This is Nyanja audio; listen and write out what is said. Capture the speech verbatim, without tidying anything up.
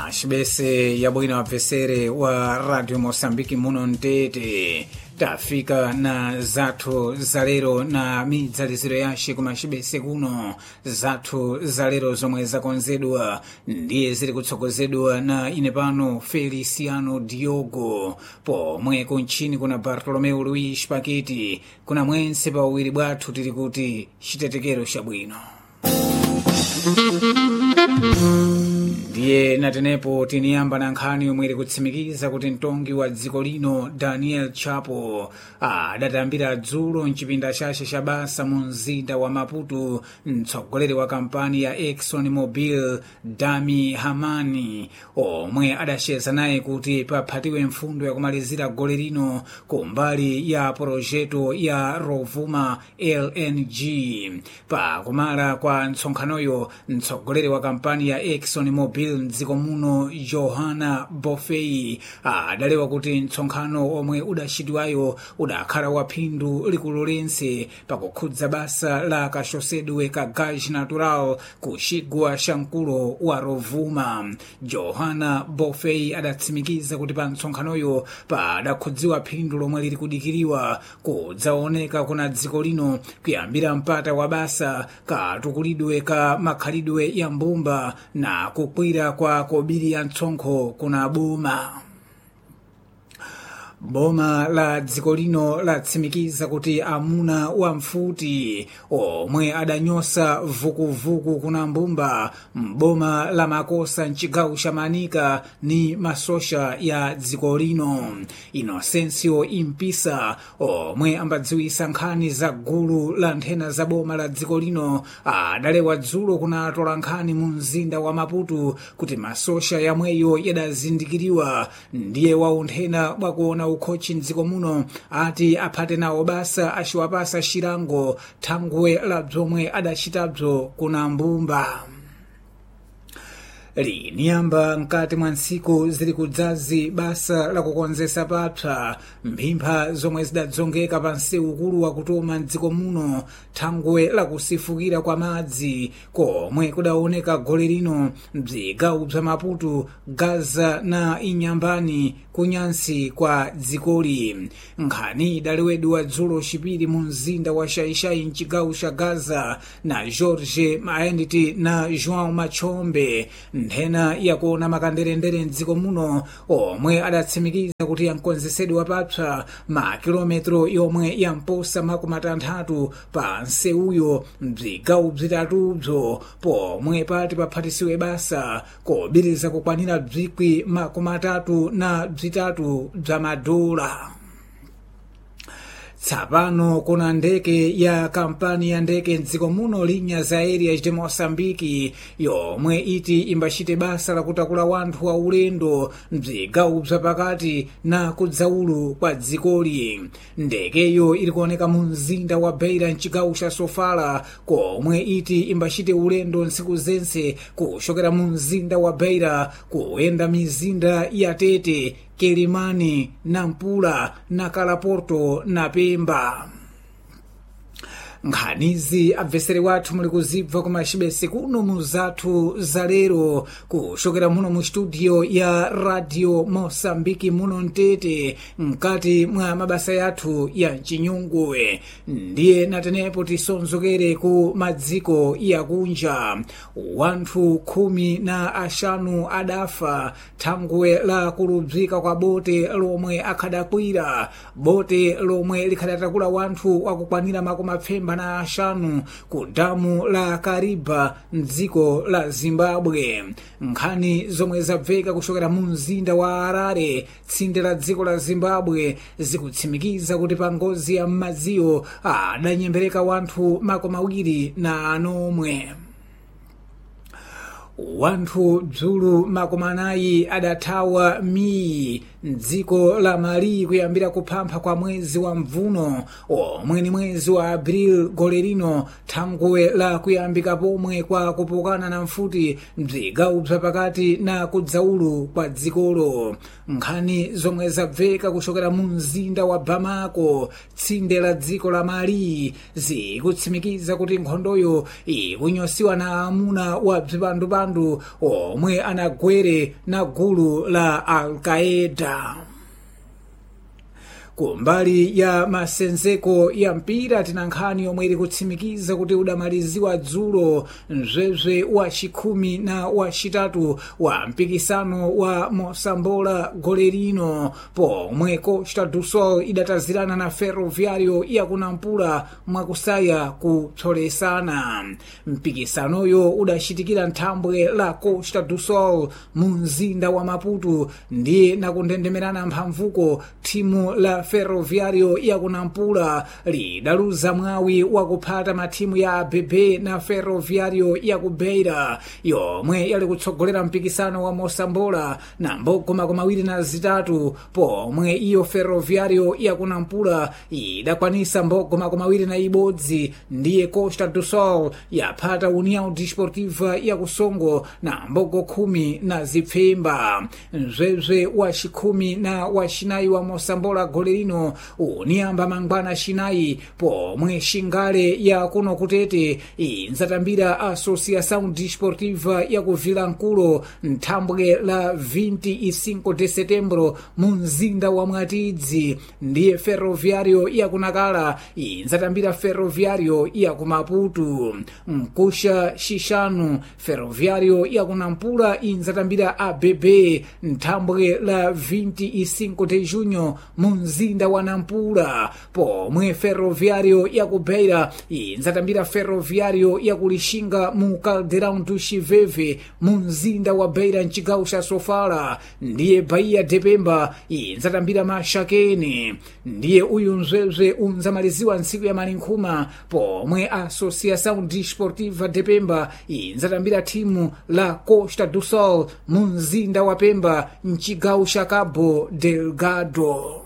Mashibese ya bwino wapesere wa Radio Mosambiki muno Ntete tafika na zathu zalero na midzaliziro yashe kumashibese kuno zathu zalero zomwe zakonzedwa ndiye ziri kutsogozedwa na ine pano Feliciano Diogo pomwe kunchini kuna Bartolomeu Luis Paketi kuna mwense pa uwiri bwathu tili kuti chitetekero chabwino. Ndiye natenepo tiniyamba na nkhani yomwe iri kutsimikiza kuti mtongi wa dziko lino Daniel Chapo adatambira dzulo mchipinda chashe cha basa mu mzinda wa Maputo mtsogoleri wa kampani ya Exxon Mobil Dami Hamani omwe adacheza naye kuti paphatiwe mfundo ya kumalizira gole lino kumbali ya projeto ya Rovuma L N G. Pa kumala kwa mtsonkhanoyo mtsogoleri wa kampani ya Exxon Mobil mdziko muno Johanna Bofei adalewa kuti mtsonkhano omwe udachitwayo udakhala wa phindu likulu lense pakukhudza basa la kashosedwe ka gás natural ku chigwa cha mkulo wa Rovuma. Johanna Bofei adatsimikiza kuti pa mtsonkhanoyo padakhudziwa phindu lomwe liri kudikiriwa kudzaoneka kuna dziko lino kuyambira mpata wa basa katukulidwe ka makhalidwe ya mbumba na kukwira kwa kobiri ya mtsonkho kuna boma. Boma la dziko lino latsimikiza kuti amuna wa mfuti omwe adanyosa vukuvuku kuna mbumba mboma la Makosa mchigawo cha Manika ni masosha ya dziko lino. Inocencio Impisa omwe ambadziwisa nkhani za gulu la nthena za boma la dziko lino adalewa dzulo kuna atola nkhani mu mzinda wa Maputo kuti masosha yamweyo yadazindikiriwa ndiye wa unthena bwakuona ukhochi mdziko muno ati aphate nawo basa achiwapasa chilango thangwe la bzomwe adachitabzo kuna mbumba. Liniyamba mkati mwa ntsiku zili kudzazi basa la kukonzesa papsa mphimpha zomwe zidadzongeka pa msewu ukulu wa Kutoma mdziko muno thangwe la kusifukira kwa madzi komwe kudaoneka gole lino mzigawo bza Maputo, Gaza na Inyambani kunyansi kwa dzikoli. Nkhani idalewedwa dzulo chipiri mu mzinda wa Shaishai mchigawo cha Gaza na Jorge Maenditi na João Machombe nthena yakuona makanderendere mdziko muno omwe adatsimikiza kuti yankonzesedwe wapapsa makilometro yomwe yamposa makumi atanthatu pa nsewuyo mzigawo bzitatubzo pomwe pati paphatisiwe basa kobiriza kukwanira bzikwi makumi atatu na bzitatu bza madola. Tsapano kuna ndeke ya kampani ya ndeke mdziko muno Linhas Aéreas de Moçambique yomwe iti imbachite basa la kutakula wanthu wa ulendo mzigawo bza pakati na kudzaulu kwa dzikoli. Ndekeyo ili kuoneka mu mzinda wa Beira mchigawo cha Sofala komwe iti imbachite ulendo ntsiku zense kuchokera mu mzinda wa Beira kuyenda mizinda ya Tete, Kelimani, Nampula, na Kalaporto na Pemba. Nkhanizi abvesere wathu muli kuzibva kumashibese kuno mu zathu zalero kuchokera muno mu studio ya Radio Mosambiki muno Ntete mkati mwa mabasa yathu ya chinyungwe. Ndiye natenepo tisonzokere ku madziko ya kunja. Wanthu khumi na ashanu adafa thangwe la kulubzika kwa bote lomwe akhadakwira bote lomwe likhadatakula wanthu wakukwanira makumi apfemba na ashanu ku damu la Kariba mdziko la Zimbabwe. Nkhani zomwe zabveka kuchokera mu mzinda wa Harare tsinde la dziko la Zimbabwe zikutsimikiza kuti pa ngozi ya m'madziyo adanyembereka wanthu makumi awiri na anomwe. Wanthu dzulu makumi anayi adathawa miyi mdziko la Mali kuyambira kuphampha kwa mwezi wa Mvuno omwe ni mwezi wa April gole lino thangwe la kuyambika pomwe kwa kupukana na mfuti mzigawo bza pakati na kudzaulu kwa dzikolo. Nkhani zomwe zabveka kuchokera mu mzinda wa Bamako tsinde la dziko la Mali zikutsimikiza kuti nkhondoyo ikunyosiwa na amuna wa bzipandu milandu omwe anagwere na gulu la Al-Qaeda. Kumbali ya masenzeko ya mpira tina nkhani yomwe ili kutsimikiza kuti udamaliziwa dzulo mzwezwe wa chikhumi na wa chitatu wa mpikisano wa Mosambola gole lino, pomwe Costa do Sol idatazirana na Ferroviario ya kunampula mwakusaya kutsolesana. Mpikisanoyo udachitikira nthambwe la Costa do Sol mu mzinda wa Maputo, ndiye nakundendemerana mphamvuko timu la Ferroviario ya kunampula lidaluza mwawi wa kuphata matimu ya A B B na Ferroviario ya kubeira yomwe yali kutsogolera mpikisano wa Mosambola na mbogo makumi awiri na zitatu, pomwe iyo Ferroviario ya kunampula idakwanisa mbogo makumi awiri na ibodzi, ndiye Costa do Sol yaphata União Desportiva ya kusongo na mbogo khumi na zipfemba. Mzwezwe wa chikhumi na wa chinayi wa Mosambola gole lino uniyamba mangwana chinayi, pomwe Xingale ya kuno kutete inzatambira Associação Desportiva ya kuvilankulo nthambwe la vinte e cinco de setembro mu mzinda wa Mwatidzi, ndiye Ferroviario ya kunakala inzatambira Ferroviario ya kumaputu. Mkusha xixanu Ferroviario ya kunampula inzatambira A B B nthambwe la vinte e cinco de junho mu mzinda wa Nampula, pomwe Ferroviario ya kubeira inzatambira Ferroviario ya kulixinga mu Caldeirão do Chiveve mu mzinda wa Beira mcigawo cha Sofala, ndiye Bahia de Pemba inzatambira Mashakeni. Ndiye uyu mzwezwe unzamaliziwa ntsiku ya malinkhuma, pomwe Associação Desportiva de Pemba inzatambira timu la Costa do Sol mu mzinda wa Pemba mcigawo cha Cabo Delgado.